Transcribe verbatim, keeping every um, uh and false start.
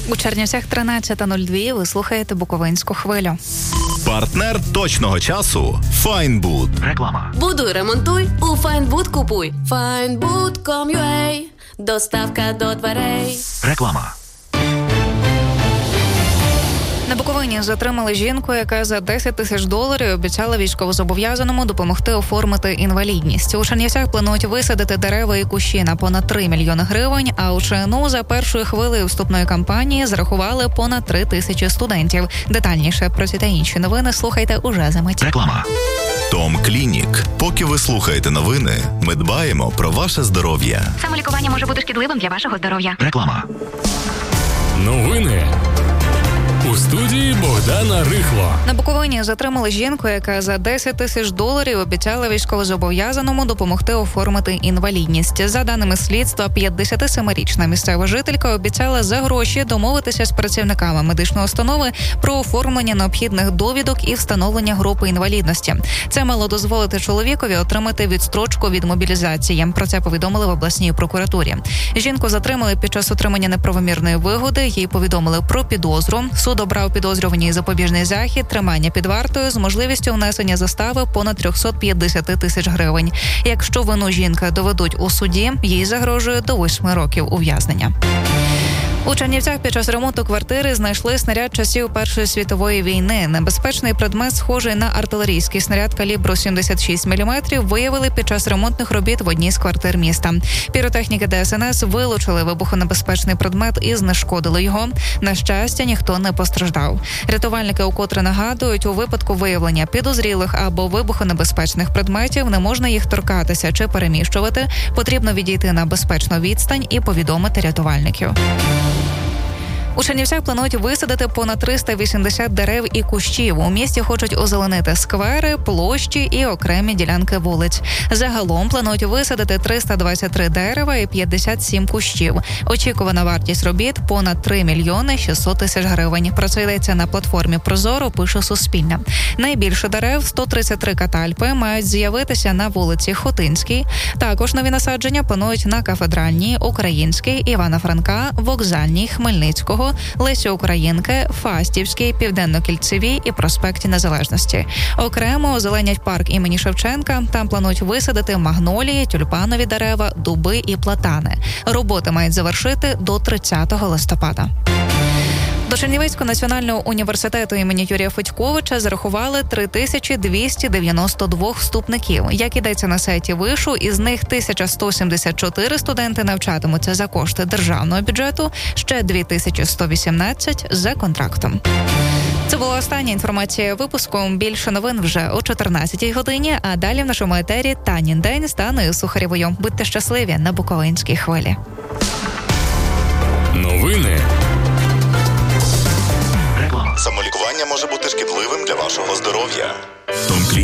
У Чернівцях тринадцята нуль два, ви слухаєте Буковинську хвилю. Партнер точного часу – Файнбуд. Реклама. Будуй, ремонтуй, у Файнбуд купуй. Файнбуд точка ком точка ю а. Доставка до дверей. Реклама. На Буковині затримали жінку, яка за десять тисяч доларів обіцяла військовозобов'язаному допомогти оформити інвалідність. У Чернівцях планують висадити дерева і кущі на понад три мільйони гривень, а у ЧНУ за першою хвилею вступної кампанії зарахували понад три тисячі студентів. Детальніше про ці та інші новини слухайте уже за мить. Реклама. Том Клінік. Поки ви слухаєте новини, ми дбаємо про ваше здоров'я. Самолікування може бути шкідливим для вашого здоров'я. Реклама. Новини. У студії Богдана Рихло. На Буковині затримали жінку, яка за десять тисяч доларів обіцяла військовозобов'язаному допомогти оформити інвалідність. За даними слідства, п'ятдесятисемирічна місцева жителька обіцяла за гроші домовитися з працівниками медичної установи про оформлення необхідних довідок і встановлення групи інвалідності. Це мало дозволити чоловікові отримати відстрочку від мобілізації. Про це повідомили в обласній прокуратурі. Жінку затримали під час отримання неправомірної вигоди. Їй повідомили про підозру. Суд обрав підозрюваній запобіжний захід, тримання під вартою з можливістю внесення застави понад триста п'ятдесят тисяч гривень. Якщо вину жінки доведуть у суді, їй загрожує до восьми років ув'язнення. У Чернівцях під час ремонту квартири знайшли снаряд часів Першої світової війни. Небезпечний предмет, схожий на артилерійський снаряд калібру сімдесят шість міліметрів, виявили під час ремонтних робіт в одній з квартир міста. Піротехніки Де Ес Ен Ес вилучили вибухонебезпечний предмет і знешкодили його. На щастя, ніхто не постраждав. Рятувальники укотре нагадують, у випадку виявлення підозрілих або вибухонебезпечних предметів не можна їх торкатися чи переміщувати. Потрібно відійти на безпечну відстань і повідомити рятувальників. У Чернівцях планують висадити понад триста вісімдесят дерев і кущів. У місті хочуть озеленити сквери, площі і окремі ділянки вулиць. Загалом планують висадити триста двадцять три дерева і п'ятдесят сім кущів. Очікувана вартість робіт – понад три мільйони шістсот тисяч гривень. Про це йдеться на платформі Прозоро, пише Суспільне. Найбільше дерев – сто тридцять три катальпи – мають з'явитися на вулиці Хотинській. Також нові насадження планують на Кафедральній, Українській, Івана Франка, Вокзальній, Хмельницького, Лесі Українки, Фастівській, Південно-Кільцевій і проспекті Незалежності. Окремо озеленять парк імені Шевченка. Там планують висадити магнолії, тюльпанові дерева, дуби і платани. Роботи мають завершити до тридцятого листопада. До Чернівецького національного університету імені Юрія Федьковича зарахували три тисячі двісті дев'яносто два вступників. Як ідеться на сайті вишу, із них тисяча сто сімдесят чотири студенти навчатимуться за кошти державного бюджету, ще дві тисячі сто вісімнадцять за контрактом. Це була остання інформація випуску. Більше новин вже о чотирнадцятій годині, а далі в нашому етері Танін день з Таною Сухарєвою. Будьте щасливі на Буковинській хвилі. Новини. Самолікування може бути шкідливим для вашого здоров'я. Том